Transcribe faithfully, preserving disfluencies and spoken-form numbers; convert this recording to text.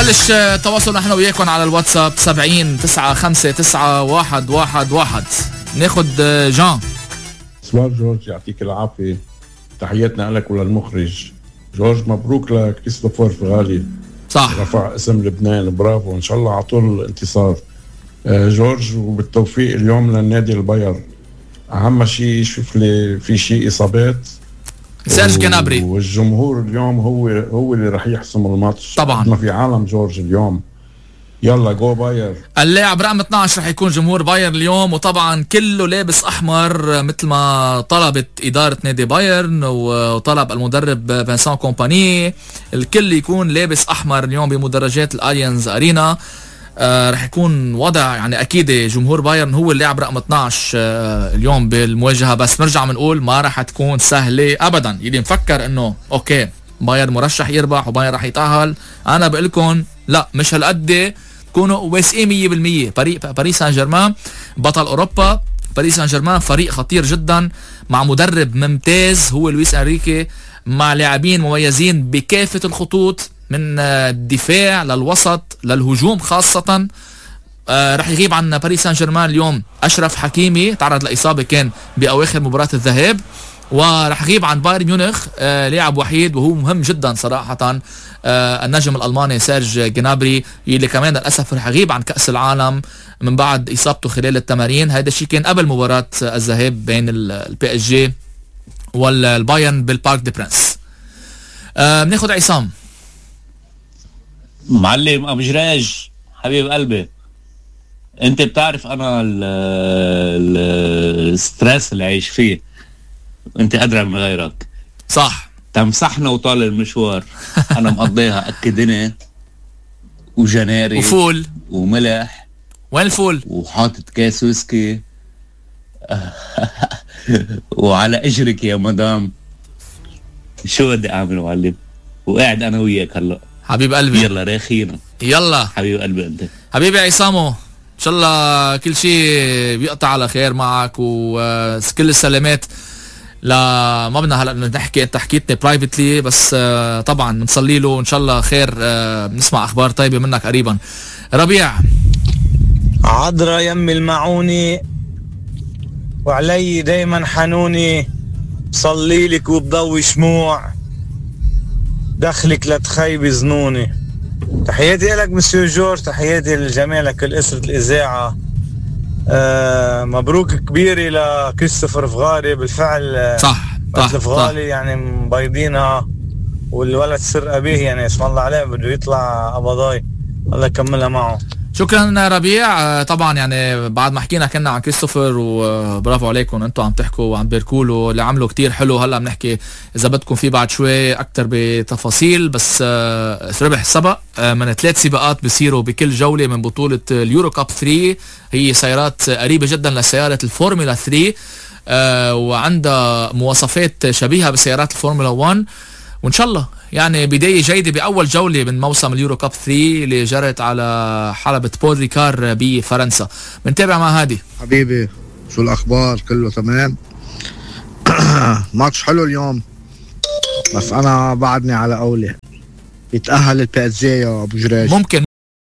نبلش تواصل نحن وياكم على الواتساب سبعين تسعة خمسة تسعة واحد واحد واحد. ناخد جان. سؤال جورج، يعطيك العافية، تحياتنا لك وللمخرج جورج. مبروك لكريستوفر فغالي، صح، رفع اسم لبنان، برافو، ان شاء الله عطول الانتصار جورج، وبالتوفيق اليوم للنادي الباير. اهم شيء شوف لي في شيء اصابات سيرج جنابري، والجمهور اليوم هو هو اللي راح يحسم الماتش طبعا. ما في عالم جورج اليوم. يلا جو باير. اللاعب رقم اثناشر رح يكون جمهور بايرن اليوم، وطبعا كله لابس احمر مثل ما طلبت اداره نادي بايرن وطلب المدرب فينسان كومباني. الكل يكون لابس احمر اليوم بمدرجات الاليانز ارينا. آه رح يكون وضع يعني اكيد جمهور بايرن هو اللاعب رقم اثناشر آه اليوم بالمواجهه، بس نرجع بنقول ما رح تكون سهله ابدا. يلي مفكر انه اوكي بايرن مرشح يربح وبايرن رح يتاهل، انا بقول لكم لا، مش هالقد تكونوا واثقين مية بالمية. فريق باريس سان جيرمان بطل اوروبا، باريس سان جيرمان فريق خطير جدا مع مدرب ممتاز هو لويس انريكي، مع لاعبين مميزين بكافة الخطوط من الدفاع للوسط للهجوم خاصة. آه رح يغيب عن باريس سان جيرمان اليوم أشرف حكيمي، تعرض لإصابة كان بأواخر مباراة الذهاب، ورح يغيب عن بايرن ميونخ آه لاعب وحيد وهو مهم جدا صراحة، آه النجم الألماني سيرج جنابري، اللي كمان للأسف رح يغيب عن كأس العالم من بعد إصابته خلال التمارين. هذا الشيء كان قبل مباراة الذهاب بين البي اس جي والبايرن بالبارك دي برنس. آه بناخد عصام. معلم ابو جراج حبيب قلبي، انت بتعرف انا الستريس اللي عايش فيه، انت ادرى من غيرك، صح؟ تمسحنا وطال المشوار. انا مقضيها اكدني وجناري وفول وملح. وين الفول؟ وحاطط كاس ويسكي وعلى اجرك يا مدام. شو بدي اعمل معلم؟ وقاعد انا وياك هلا حبيب قلبي. يلا راخينا، يلا حبيب قلبي. انت حبيبي عصامو، ان شاء الله كل شيء بيقطع على خير معك، وكل السلامات. لا ما بدنا هلا نحكي، انت حكيتني برايفتلي، بس طبعا بنصلي له ان شاء الله خير، بنسمع اخبار طيبه منك قريبا. ربيع. عذرا يمي المعوني وعلي دايما حنوني، بصلي لك وبضوي شموع، دخلك لتخيبي ظنوني. تحياتي لك مسيو جورج، تحياتي للجميع لكل أسرة الإذاعة. آه مبروك كبيري لكريستوفر فغالي، بالفعل صح صح فغالي يعني مبيضينها، والولد سر أبيه يعني اسم الله عليه بده يطلع أبضاي، الله يكملها معه. شكرا ربيع. طبعا يعني بعد ما حكينا كنا عن كريستوفر، وبرافو عليكم انتم عم تحكوا وعم بيركوا له اللي عمله كتير حلو. هلا بنحكي اذا بدكم فيه بعد شوي اكتر بتفاصيل، بس ربح سبق من ثلاث سباقات بيصيروا بكل جوله من بطوله اليورو كاب ثلاثة، هي سيارات قريبه جدا لسياره الفورمولا ثلاثة، وعندها مواصفات شبيهه بسيارات الفورمولا واحد، وان شاء الله يعني بداية جيدة بأول جولة من موسم اليورو كاب ثلاثة اللي جرت على حلبة بول ريكار بفرنسا. بنتابع مع هادي. حبيبي شو الأخبار؟ كله تمام. ماتش حلو اليوم، بس أنا بعدني على قولي يتأهل البي اس جي يا أبو جريج. ممكن